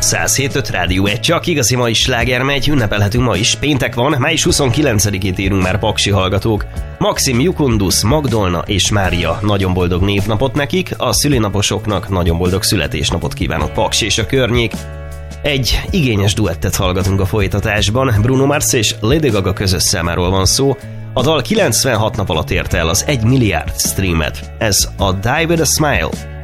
107.5 Rádió 1, csak igazi mai sláger megy, ünnepelhetünk ma is. Péntek van, május 29-ét írunk már, paksi hallgatók. Maxim, Jukundusz, Magdolna és Mária, nagyon boldog névnapot nekik, a szülinaposoknak nagyon boldog születésnapot kívánok, Paks és a környék. Egy igényes duettet hallgatunk a folytatásban, Bruno Mars és Lady Gaga közös számáról van szó. A dal 96 nap alatt érte el az 1 milliárd streamet. Ez a Die With A Smile.